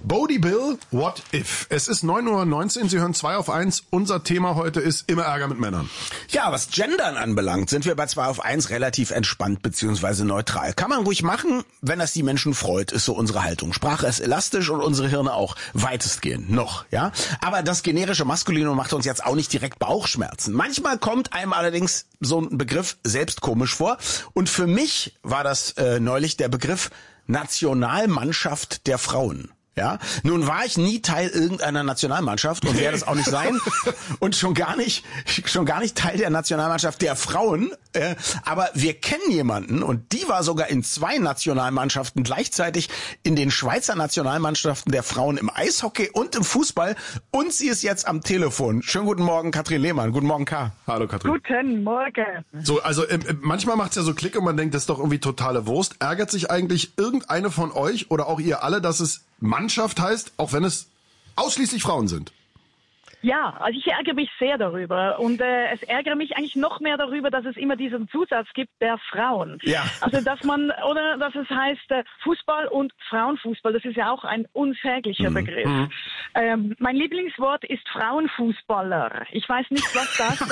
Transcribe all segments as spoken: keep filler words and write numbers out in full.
Bodie Bill, what if? Es ist neun Uhr neunzehn, Sie hören zwei auf eins. Unser Thema heute ist immer Ärger mit Männern. Ja, was Gendern anbelangt, sind wir bei zwei auf eins relativ entspannt bzw. neutral. Kann man ruhig machen, wenn das die Menschen freut, ist so unsere Haltung. Sprache ist elastisch und unsere Hirne auch weitestgehend noch, ja. Aber das generische Maskulinum macht uns jetzt auch nicht direkt Bauchschmerzen. Manchmal kommt einem allerdings so ein Begriff selbst komisch vor. Und für mich war das äh, neulich der Begriff Nationalmannschaft der Frauen. Ja, nun war ich nie Teil irgendeiner Nationalmannschaft und werde es auch nicht sein und schon gar nicht, schon gar nicht Teil der Nationalmannschaft der Frauen. Äh, aber wir kennen jemanden und die war sogar in zwei Nationalmannschaften gleichzeitig, in den Schweizer Nationalmannschaften der Frauen im Eishockey und im Fußball. Und sie ist jetzt am Telefon. Schönen guten Morgen, Katrin Lehmann. Guten Morgen, K. Hallo, Katrin. Guten Morgen. So, also äh, manchmal macht's ja so Klick und man denkt, das ist doch irgendwie totale Wurst. Ärgert sich eigentlich irgendeine von euch oder auch ihr alle, dass es Mannschaft heißt, auch wenn es ausschließlich Frauen sind? Ja, also ich ärgere mich sehr darüber und äh, es ärgere mich eigentlich noch mehr darüber, dass es immer diesen Zusatz gibt der Frauen. Ja. Also dass man, oder dass es heißt äh, Fußball und Frauenfußball, das ist ja auch ein unsäglicher mhm. Begriff. Mhm. Ähm, mein Lieblingswort ist Frauenfußballer. Ich weiß nicht, was das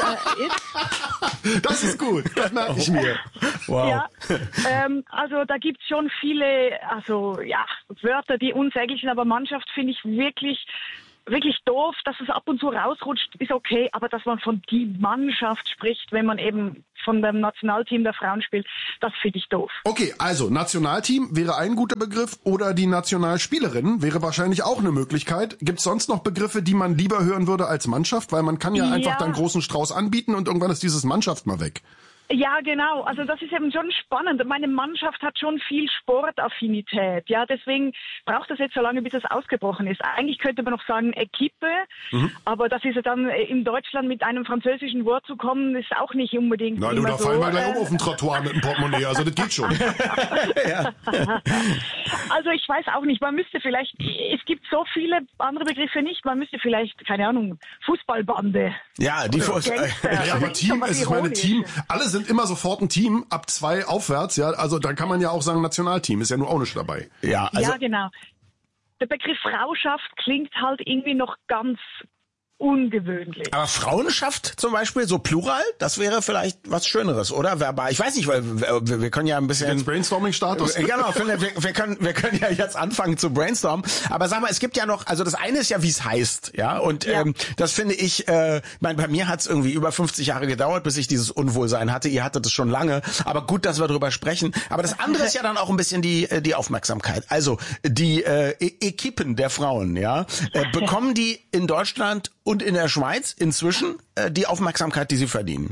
äh, ist. Das ist gut, das merke ich mir. Wow. Ja, ähm, also da gibt's schon viele, also ja, Wörter, die unsäglich sind, aber Mannschaft finde ich wirklich wirklich doof, dass es ab und zu rausrutscht, ist okay, aber dass man von die Mannschaft spricht, wenn man eben von dem Nationalteam der Frauen spielt, das finde ich doof. Okay, also Nationalteam wäre ein guter Begriff oder die Nationalspielerin wäre wahrscheinlich auch eine Möglichkeit. Gibt es sonst noch Begriffe, die man lieber hören würde als Mannschaft? Weil man kann ja, ja einfach dann großen Strauß anbieten und irgendwann ist dieses Mannschaft mal weg. Ja, genau. Also das ist eben schon spannend. Meine Mannschaft hat schon viel Sportaffinität. Ja, deswegen braucht das jetzt so lange, bis es ausgebrochen ist. Eigentlich könnte man noch sagen Equipe, mhm. aber das ist ja dann in Deutschland mit einem französischen Wort zu kommen, ist auch nicht unbedingt. Nein, du, da so, fallen wir gleich äh, um auf den Trottoir mit dem Portemonnaie. Also das geht schon. Ja. Also ich weiß auch nicht. Man müsste vielleicht, es gibt so viele andere Begriffe nicht. Man müsste vielleicht, keine Ahnung, Fußballbande. Ja, die Fußball. Ja, aber Team, es ist meine Team. Alle sind sind immer sofort ein Team, ab zwei aufwärts, ja, also dann kann man ja auch sagen Nationalteam, ist ja nur auch nicht dabei. Ja, also ja, genau. Der Begriff Frauschaft klingt halt irgendwie noch ganz ungewöhnlich. Aber Frauenschaft zum Beispiel, so Plural, das wäre vielleicht was Schöneres, oder? Verbal. Ich weiß nicht, weil wir, wir können ja ein bisschen... Jetzt Brainstorming-Status. Genau, wir, wir, können, wir können ja jetzt anfangen zu brainstormen. Aber sag mal, es gibt ja noch, also das eine ist ja, wie es heißt, ja, und ja. Ähm, das finde ich, äh, mein, bei mir hat es irgendwie über fünfzig Jahre gedauert, bis ich dieses Unwohlsein hatte. Ihr hattet es schon lange, aber gut, dass wir drüber sprechen. Aber das andere ist ja dann auch ein bisschen die die Aufmerksamkeit. Also die äh, e- Equipen der Frauen, ja, äh, bekommen die in Deutschland und in der Schweiz inzwischen äh, die Aufmerksamkeit, die sie verdienen?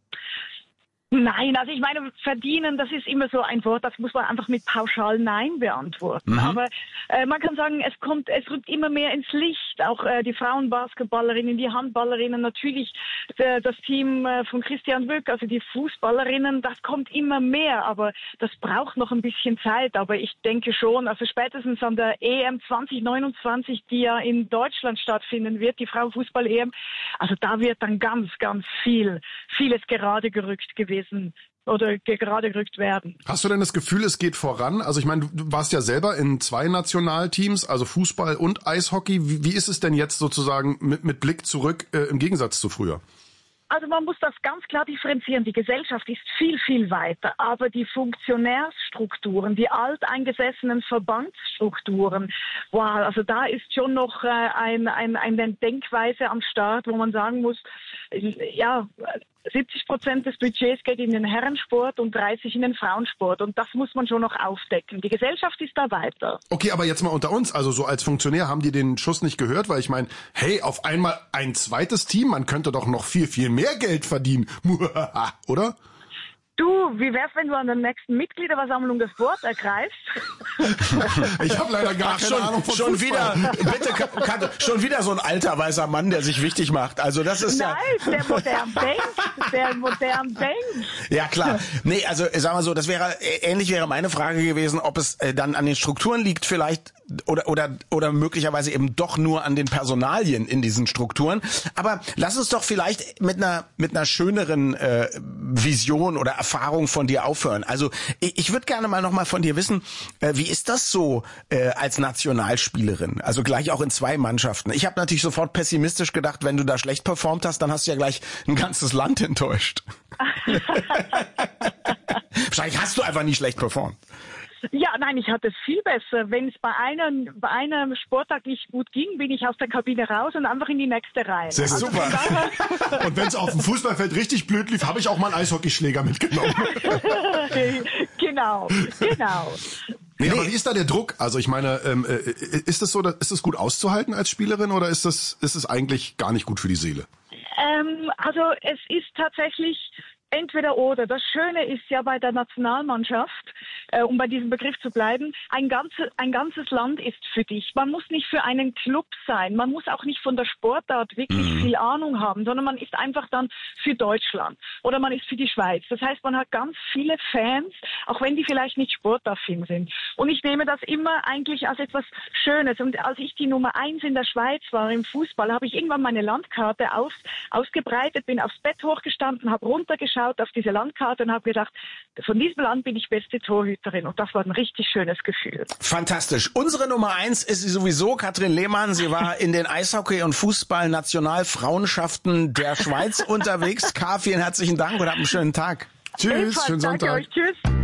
Nein, also ich meine, verdienen, das ist immer so ein Wort, das muss man einfach mit pauschal Nein beantworten. Mhm. Aber äh, man kann sagen, es kommt, es rückt immer mehr ins Licht. Auch äh, die Frauenbasketballerinnen, die Handballerinnen, natürlich äh, das Team äh, von Christian Wück, also die Fußballerinnen, das kommt immer mehr. Aber das braucht noch ein bisschen Zeit. Aber ich denke schon, also spätestens an der E M zwanzig neunundzwanzig, die ja in Deutschland stattfinden wird, die Frauenfußball-E M, also da wird dann ganz, ganz viel, vieles gerade gerückt gewesen. Oder gerade gerückt werden. Hast du denn das Gefühl, es geht voran? Also ich meine, du warst ja selber in zwei Nationalteams, also Fußball und Eishockey. Wie, wie ist es denn jetzt sozusagen mit, mit Blick zurück äh, im Gegensatz zu früher? Also man muss das ganz klar differenzieren. Die Gesellschaft ist viel, viel weiter. Aber die Funktionärsstrukturen, die alteingesessenen Verbandsstrukturen, wow, also da ist schon noch äh, ein, ein, eine Denkweise am Start, wo man sagen muss, ja, siebzig Prozent des Budgets geht in den Herrensport und dreißig in den Frauensport. Und das muss man schon noch aufdecken. Die Gesellschaft ist da weiter. Okay, aber jetzt mal unter uns. Also so als Funktionär haben die den Schuss nicht gehört, weil ich meine, hey, auf einmal ein zweites Team, man könnte doch noch viel, viel mehr Geld verdienen. Oder? Du, wie wär's, wenn du an der nächsten Mitgliederversammlung das Wort ergreifst? Ich habe leider gar Ach, keine schon, Ahnung von schon Fußball. wieder, bitte, kann, schon wieder so ein alter weißer Mann, der sich wichtig macht. Also das ist Nein, ja der modern denkt, der modern denkt. Ja klar. Nee, also sag mal so, das wäre ähnlich wäre meine Frage gewesen, ob es äh, dann an den Strukturen liegt, vielleicht, oder oder oder möglicherweise eben doch nur an den Personalien in diesen Strukturen. Aber lass uns doch vielleicht mit einer mit einer schöneren äh, Vision oder Erfahrung von dir aufhören. Also ich, ich würde gerne mal noch mal von dir wissen, äh, wie ist das so äh, als Nationalspielerin? Also gleich auch in zwei Mannschaften. Ich habe natürlich sofort pessimistisch gedacht, wenn du da schlecht performt hast, dann hast du ja gleich ein ganzes Land enttäuscht. Wahrscheinlich hast du einfach nie schlecht performt. Ja, nein, ich hatte es viel besser. Wenn es bei einem, bei einem Sporttag nicht gut ging, bin ich aus der Kabine raus und einfach in die nächste rein. Sehr also super. Und wenn es auf dem Fußballfeld richtig blöd lief, habe ich auch mal einen Eishockeyschläger mitgenommen. Genau, genau. Nee, aber wie ist da der Druck? Also ich meine, ähm, ist das so, ist das gut auszuhalten als Spielerin oder ist das, ist es eigentlich gar nicht gut für die Seele? Ähm, also es ist tatsächlich entweder oder. Das Schöne ist ja bei der Nationalmannschaft, äh, um bei diesem Begriff zu bleiben, ein ganzes, ein ganzes Land ist für dich. Man muss nicht für einen Club sein. Man muss auch nicht von der Sportart wirklich mhm. viel Ahnung haben, sondern man ist einfach dann für Deutschland oder man ist für die Schweiz. Das heißt, man hat ganz viele Fans, auch wenn die vielleicht nicht sportaffin sind. Und ich nehme das immer eigentlich als etwas Schönes. Und als ich die Nummer eins in der Schweiz war im Fußball, habe ich irgendwann meine Landkarte aus, ausgebreitet, bin aufs Bett hochgestanden, habe runtergeschaut auf diese Landkarte und habe gedacht, von diesem Land bin ich beste Torhüterin und das war ein richtig schönes Gefühl. Fantastisch. Unsere Nummer eins ist sie sowieso, Katrin Lehmann. Sie war in den Eishockey- und Fußball-Nationalfrauenschaften der Schweiz unterwegs. K, vielen herzlichen Dank und habt einen schönen Tag. Tschüss, schönen Sonntag. Danke euch, tschüss.